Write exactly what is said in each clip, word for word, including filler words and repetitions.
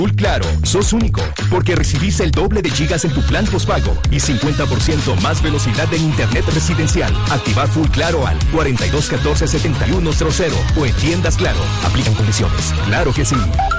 Full Claro, sos único, porque recibís el doble de gigas en tu plan postpago y cincuenta por ciento más velocidad en internet residencial. Activa Full Claro al cuarenta y dos catorce setenta y uno cero cero o en tiendas Claro. Aplican condiciones. Claro que sí.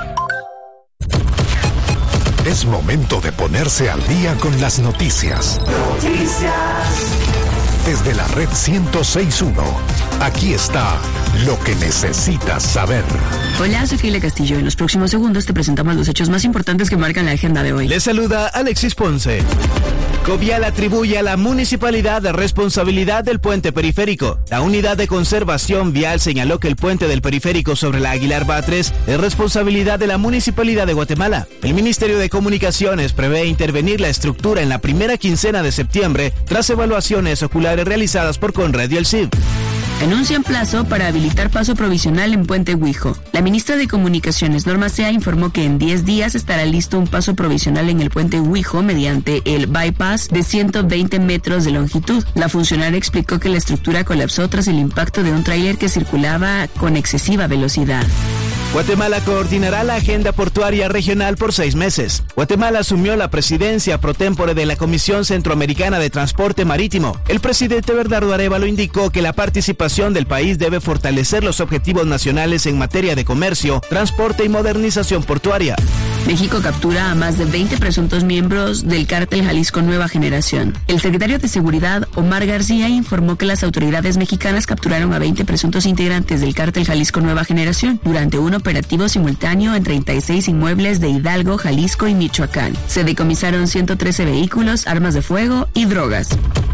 Es momento de ponerse al día con las noticias. Noticias. Desde la red ciento seis punto uno, aquí está lo que necesitas saber. Hola, soy Keila Castillo. En los próximos segundos te presentamos los hechos más importantes que marcan la agenda de hoy. Les saluda Alexis Ponce. Covial atribuye a la municipalidad la responsabilidad del puente periférico. La unidad de conservación vial señaló que el puente del periférico sobre la Aguilar Batres es responsabilidad de la Municipalidad de Guatemala. El Ministerio de Comunicaciones prevé intervenir la estructura en la primera quincena de septiembre tras evaluaciones oculares realizadas por Conred y el C I B. Anuncian plazo para habilitar paso provisional en Puente Huijo. La ministra de Comunicaciones, Norma Sea, informó que en diez días estará listo un paso provisional en el Puente Huijo mediante el bypass de ciento veinte metros de longitud. La funcionaria explicó que la estructura colapsó tras el impacto de un tráiler que circulaba con excesiva velocidad. Guatemala coordinará la agenda portuaria regional por seis meses. Guatemala asumió la presidencia pro tempore de la Comisión Centroamericana de Transporte Marítimo. El presidente Bernardo Arévalo indicó que la participación del país debe fortalecer los objetivos nacionales en materia de comercio, transporte y modernización portuaria. México captura a más de veinte presuntos miembros del cártel Jalisco Nueva Generación. El secretario de Seguridad, Omar García, informó que las autoridades mexicanas capturaron a veinte presuntos integrantes del cártel Jalisco Nueva Generación durante un operativo simultáneo en treinta y seis inmuebles de Hidalgo, Jalisco y Michoacán. Se decomisaron ciento trece vehículos, armas de fuego y drogas.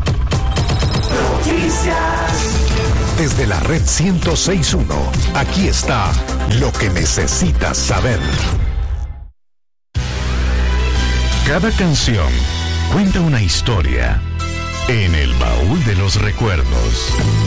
Desde la red ciento seis punto uno, aquí está lo que necesitas saber. Cada canción cuenta una historia en el baúl de los recuerdos.